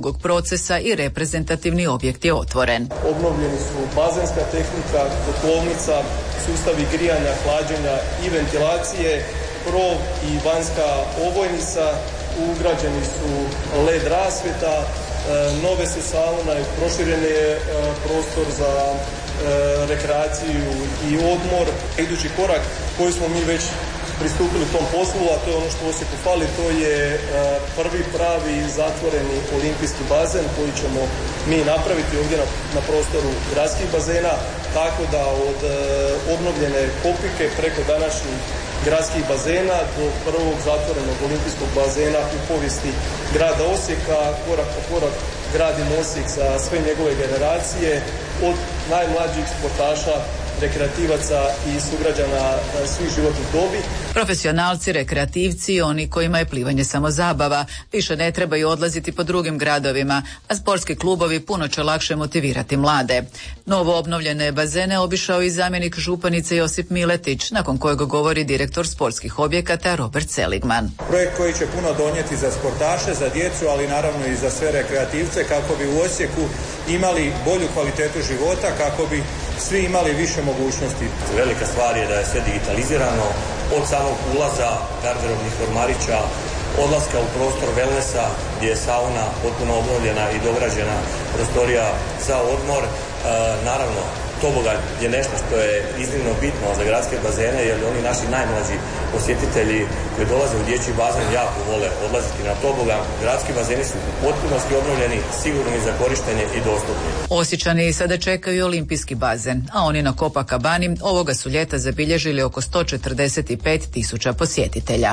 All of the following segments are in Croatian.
dugog procesa i reprezentativni objekt je otvoren. Obnovljeni su bazenska tehnika, kotlovnica, sustavi grijanja, hlađenja i ventilacije, krov i vanjska ovojnica, ugrađeni su LED rasvjeta, nove su saune, proširen je prostor za rekreaciju i odmor. Idući korak koji smo mi već pristupili tom poslu, a to je ono što Osijeku fali, to je prvi pravi zatvoreni olimpijski bazen koji ćemo mi napraviti ovdje na prostoru gradskih bazena, tako da od obnovljene Kopike preko današnjih gradskih bazena do prvog zatvorenog olimpijskog bazena u povijesti grada Osijeka, korak po korak gradimo Osijek za sve njegove generacije, od najmlađih sportaša, rekreativaca i sugrađana svih životnih dobi. Profesionalci, rekreativci, oni kojima je plivanje samo zabava, više ne trebaju odlaziti po drugim gradovima, a sportski klubovi puno će lakše motivirati mlade. Novo obnovljene bazene obišao i zamjenik županice Josip Miletić, nakon kojeg govori direktor sportskih objekata Robert Seligman. Projekt koji će puno donijeti za sportaše, za djecu, ali naravno i za sve rekreativce, kako bi u Osijeku imali bolju kvalitetu života, kako bi svi imali više mogućnosti. Velika stvar je da je sve digitalizirano, od samog ulaza, garderobnih ormarića, odlaska u prostor wellnessa gdje je sauna potpuno obnovljena i dograđena prostorija za odmor. Naravno, tobogan je nešto što je iznimno bitno za gradske bazene, jer oni naši najmlađi posjetitelji koji dolaze u dječji bazen jako vole odlaziti na tobogan. Gradski bazeni su u potpunosti obnovljeni, sigurni za korištenje i dostupni. Osječani sada čekaju olimpijski bazen, a oni na Copacabani ovoga su ljeta zabilježili oko 145.000 posjetitelja.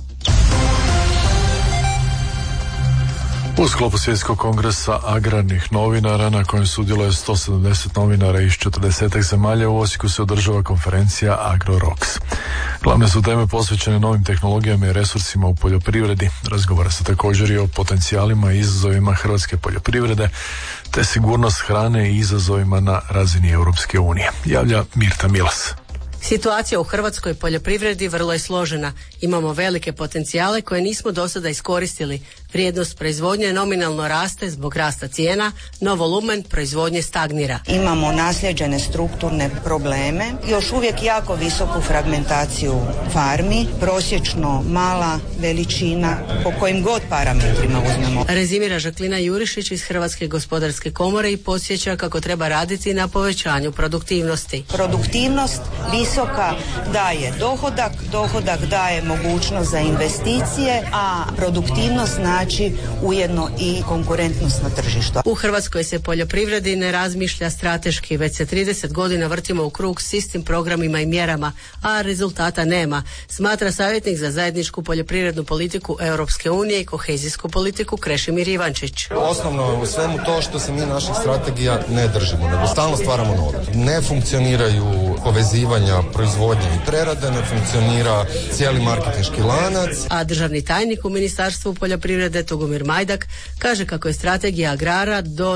U sklopu Svjetskog kongresa agrarnih novinara, na kojem sudjeluje 170 novinara iz 40 zemalja, u Osijeku se održava konferencija AgroRocks. Glavne su teme posvećene novim tehnologijama i resursima u poljoprivredi. Razgovara se također i o potencijalima i izazovima hrvatske poljoprivrede, te sigurnost hrane i izazovima na razini Europske unije. Javlja Mirta Milas. Situacija u hrvatskoj poljoprivredi vrlo je složena. Imamo velike potencijale koje nismo do sada iskoristili. Vrijednost proizvodnje nominalno raste zbog rasta cijena, no volumen proizvodnje stagnira. Imamo naslijeđene strukturne probleme, još uvijek jako visoku fragmentaciju farmi, prosječno mala veličina po kojim god parametrima uzmemo. Rezimira Žaklina Jurišić iz Hrvatske gospodarske komore i podsjeća kako treba raditi na povećanju produktivnosti. Produktivnost visoka daje dohodak daje mogućnost za investicije, a produktivnost znači ujedno i konkurentnost na tržištu. U Hrvatskoj se poljoprivredi ne razmišlja strateški, već se 30 godina vrtimo u krug s istim programima i mjerama, a rezultata nema, smatra savjetnik za zajedničku poljoprivrednu politiku Europske unije i kohezijsku politiku Krešimir Ivančić. Osnovno je u svemu to što se mi naših strategija ne držimo, nego stalno stvaramo nove. Ne funkcioniraju povezivanja proizvodnje i prerade, ne funkcionira cijeli marketinški lanac. A državni tajnik u Ministarstvu poljoprivrede Tugomir Majdak kaže kako je strategija agrara do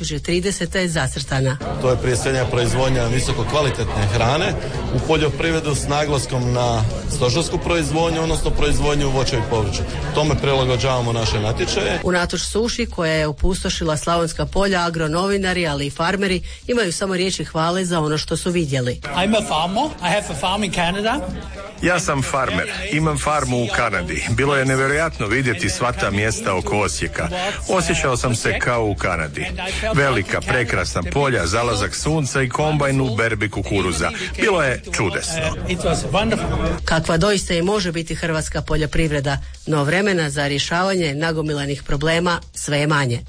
2030. zacrtana. To je prije svega proizvodnja visoko kvalitetne hrane u poljoprivredu s naglaskom na stočarsku proizvodnju, odnosno proizvodnju voća i povrća. Tome prilagođavamo naše natječaje. Unatoč suši koja je opustošila slavonska polja, agronovinari, ali i farmeri imaju samo riječi hvale za ono što su vidjeli. I'm a farmer. I have a farm in Canada. Ja sam farmer, imam farmu u Kanadi. Bilo je nevjerojatno vidjeti sva ta mjesta oko Osijeka. Osjećao sam se kao u Kanadi. Velika, prekrasna polja, zalazak sunca i kombajn u berbi kukuruza. Bilo je čudesno. Kakva doista i može biti hrvatska poljoprivreda, no vremena za rješavanje nagomilanih problema sve je manje.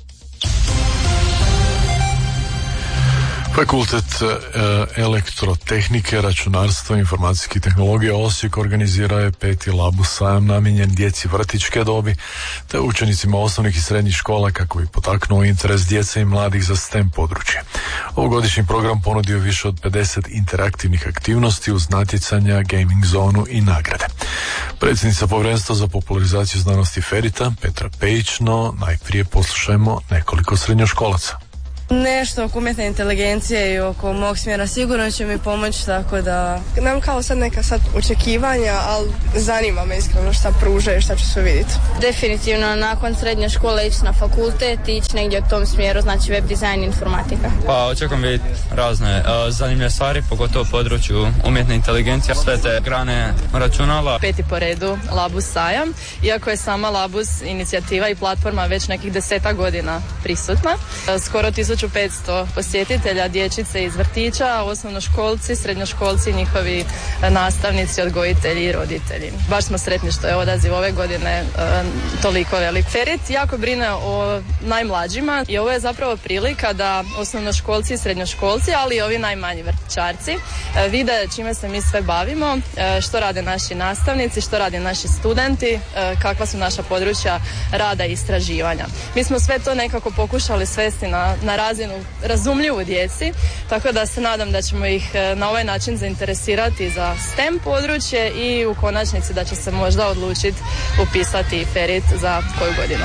Fakultet elektrotehnike, računarstva i informacijskih tehnologija Osijek organizirao je 5. Labu sajam namijenjen djeci vrtićke dobi te učenicima osnovnih i srednjih škola kako bi potaknuo interes djece i mladih za STEM područje. Ovogodišnji program ponudio više od 50 interaktivnih aktivnosti uz natjecanja, gaming zonu i nagrade. Predsjednica Povjerenstva za popularizaciju znanosti Ferita, Petra Pejić, no najprije poslušajmo nekoliko srednjoškolaca. Nešto oko umjetne inteligencije i oko mog smjera sigurno će mi pomoći, tako da... Nemam kao sad neka očekivanja, ali zanima me iskreno šta pruža i šta ću sve vidjeti. Definitivno nakon srednje škole ići na fakultet i ići negdje u tom smjeru, znači web dizajn i informatika. Pa očekujem vidjeti razne zanimljive stvari, pogotovo u području umjetne inteligencije, sve te grane računala. 5. po redu Labus sajam, iako je sama Labus inicijativa i platforma već nekih 10 godina prisutna. Skoro 1500 posjetitelja, dječice iz vrtića, osnovnoškolci, srednjoškolci, njihovi nastavnici, odgojitelji i roditelji. Baš smo sretni što je odaziv ove godine toliko velik. Ferit jako brine o najmlađima i ovo je zapravo prilika da osnovnoškolci i srednjoškolci, ali i ovi najmanji vrtićarci vide čime se mi sve bavimo, što rade naši nastavnici, što rade naši studenti, kakva su naša područja rada i istraživanja. Mi smo sve to nekako pokušali svesti na razinu razumljivu djeci, tako da se nadam da ćemo ih na ovaj način zainteresirati za STEM područje i u konačnici da će se možda odlučiti upisati Ferit za koju godinu.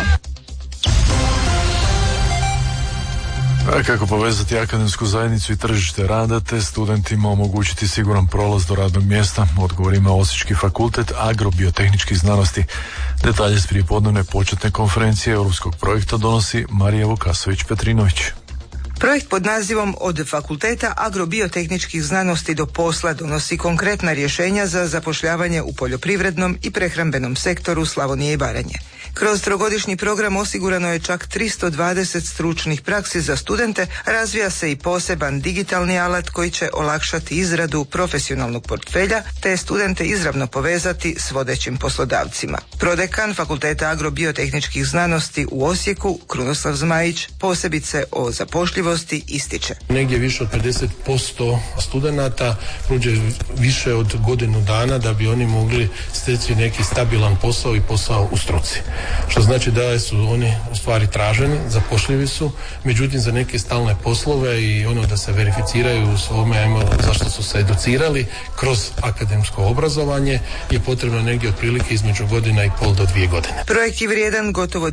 A kako povezati akademsku zajednicu i tržište rada te studentima omogućiti siguran prolaz do radnog mjesta? Odgovor ima Osječki fakultet agrobiotehničkih znanosti. Detalje s prijepodnevne početne konferencije europskog projekta donosi Marija Vukasović-Petrinović. Projekt pod nazivom Od fakulteta agrobiotehničkih znanosti do posla donosi konkretna rješenja za zapošljavanje u poljoprivrednom i prehrambenom sektoru Slavonije i Baranje. Kroz trogodišnji program osigurano je čak 320 stručnih praksi za studente, razvija se i poseban digitalni alat koji će olakšati izradu profesionalnog portfelja te studente izravno povezati s vodećim poslodavcima. Prodekan Fakulteta agrobiotehničkih znanosti u Osijeku, Krunoslav Zmajić, posebice o zapošljivosti ističe. Negdje više od 50% studenata prođe više od godinu dana da bi oni mogli steći neki stabilan posao i posao u struci. Što znači da su oni u stvari traženi, zapošljivi su, međutim za neke stalne poslove i ono da se verificiraju u svome zašto su se educirali kroz akademsko obrazovanje je potrebno negdje otprilike između godina i pol do 2 godine. Projekt je vrijedan gotovo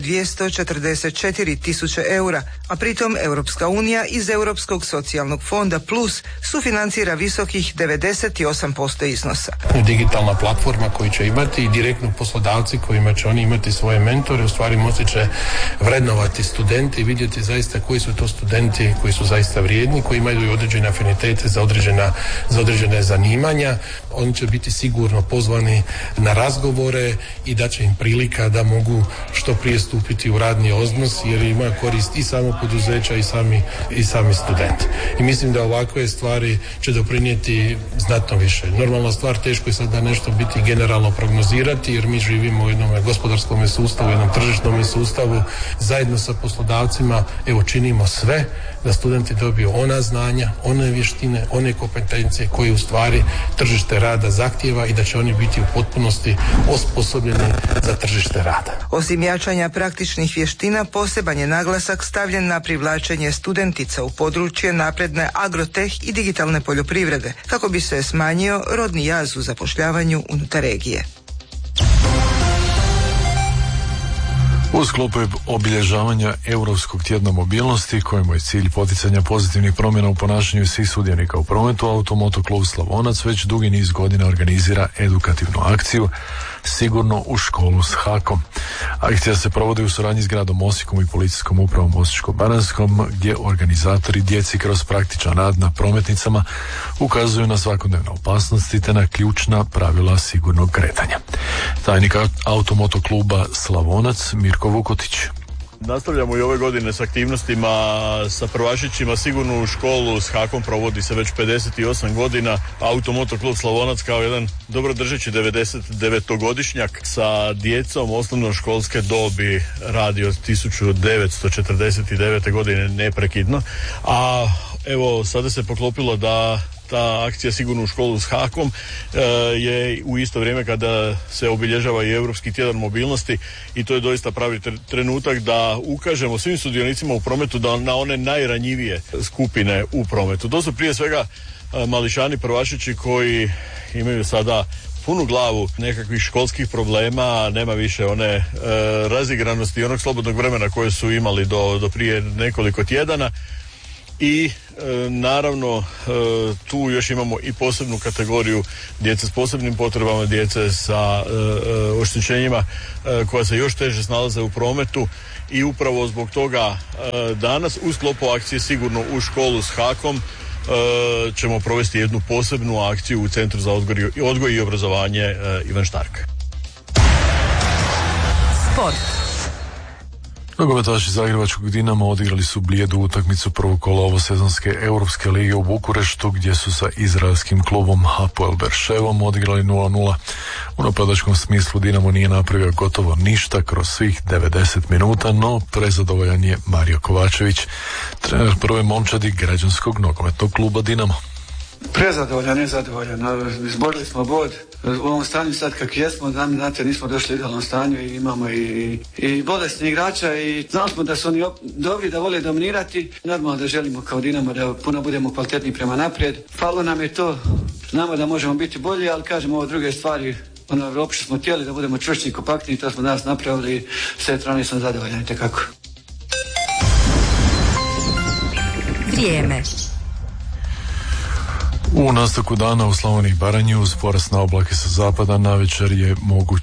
244.000 eura, a pritom Europska unija iz Europskog socijalnog fonda Plus sufinancira visokih 98% iznosa. Digitalna platforma koju će imati i direktno poslodavci kojima će oni imati svoje mentore, u stvari moći će vrednovati studente i vidjeti zaista koji su to studenti koji su zaista vrijedni, koji imaju određene afinitete za određene zanimanja. Oni će biti sigurno pozvani na razgovore i da će im prilika da mogu što prije stupiti u radni odnos jer ima korist i samo poduzeća i sami studenti. I mislim da ovakve stvari će doprinijeti znatno više. Normalna stvar, teško je sad da nešto biti generalno prognozirati jer mi živimo u jednom gospodarskom sustavu, u jednom tržišnom sustavu, zajedno sa poslodavcima činimo sve da studenti dobiju ona znanja, one vještine, one kompetencije koje u stvari tržište rada zahtijeva i da će oni biti u potpunosti osposobljeni za tržište rada. Osim jačanja praktičnih vještina, poseban je naglasak stavljen na privlačenje studentica u područje napredne agroteh i digitalne poljoprivrede, kako bi se smanjio rodni jaz u zapošljavanju unutar regije. U sklopu obilježavanja Europskog tjedna mobilnosti, kojemu je cilj poticanja pozitivnih promjena u ponašanju svih sudionika u prometu, Automoto klub Slavonac već dugi niz godina organizira edukativnu akciju Sigurno u školu s hakom. Akcija se provodi u suradnji s gradom Osijekom i policijskom upravom Osječko-baranjskom, gdje organizatori djeci kroz praktičan rad na prometnicama ukazuju na svakodnevne opasnosti te na ključna pravila sigurnog kretanja. Tajnik Automoto kluba Slavonac Mirko Vukotić. Nastavljamo i ove godine s aktivnostima sa prvašićima. Sigurno u školu s hakom provodi se već 58 godina. Automoto klub Slavonac kao jedan dobro držeći 99-godišnjak sa djecom osnovnoškolske dobi radi od 1949. godine neprekidno. A evo sada se poklopilo da ta akcija Sigurno u školu s hakom je u isto vrijeme kada se obilježava i Europski tjedan mobilnosti i to je doista pravi trenutak da ukažemo svim sudionicima u prometu da na one najranjivije skupine u prometu. To su prije svega mališani prvašići koji imaju sada punu glavu nekakvih školskih problema, nema više one razigranosti i onog slobodnog vremena koje su imali do prije nekoliko tjedana. i naravno tu još imamo i posebnu kategoriju djece s posebnim potrebama, djece sa oštećenjima koja se još teže snalaze u prometu i upravo zbog toga danas u sklopu akcije Sigurno u školu s hakom ćemo provesti jednu posebnu akciju u Centru za odgoj i obrazovanje Ivan Štark. Sport. Nogometaši zagrebačkog Dinama odigrali su blijedu utakmicu prvog kola ovosezonske Europske lige u Bukureštu, gdje su sa izraelskim klubom Hapoel Berševom odigrali 0-0. U napadačkom smislu Dinamo nije napravio gotovo ništa kroz svih 90 minuta, no prezadovoljan je Mario Kovačević, trener prve momčadi građanskog nogometnog kluba Dinamo. Prezadovoljan, nezadovoljan. Izborili smo bod. U ovom stanju sad kak jesmo, znate, nismo došli u idealnom stanju i imamo i bolesni igrača i znali smo da su oni dobri, da vole dominirati. Normalno da želimo kao Dinamo da puno budemo kvalitetni prema naprijed. Falo nam je to, znamo da možemo biti bolji, ali kažemo ovo druge stvari. Uopšte smo htjeli da budemo čvršći i kompaktni, to smo danas napravili i s te strane sam zadovoljan itekako. Vrijeme. U nastavku dana u Slavoniji i Baranji uz porast na oblake sa zapada navečer je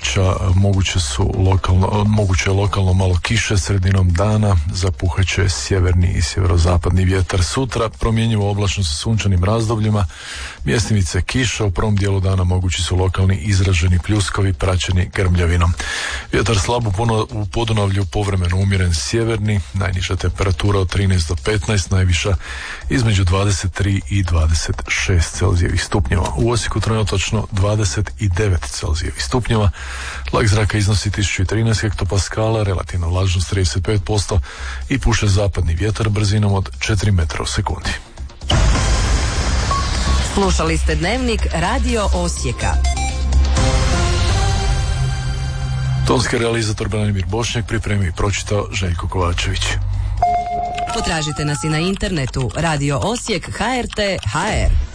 moguće lokalno malo kiše. Sredinom dana zapuhaće sjeverni i sjeverozapadni vjetar. Sutra promjenjivo oblačno sa sunčanim razdobljima, mjestimice kiša. U prvom dijelu dana mogući su lokalni izraženi pljuskovi praćeni grmljavinom. Vjetar slab u Podunavlju, povremeno umjeren sjeverni, najniža temperatura od 13 do 15, najviša između 23 i 26 Celzijevih stupnjeva. U Osijeku trenutačno 29 Celzijevih stupnjeva. Tlak zraka iznosi 1013 hektopaskala, relativna vlažnost 35% i puše zapadni vjetar brzinom od 4 metra u sekundi. Slušali ste Dnevnik Radio Osijeka. Tonski realizator Branimir Bošnjak, pripremio i pročitao Željko Kovačević. Potražite nas i na internetu Radio Osijek HRT HR.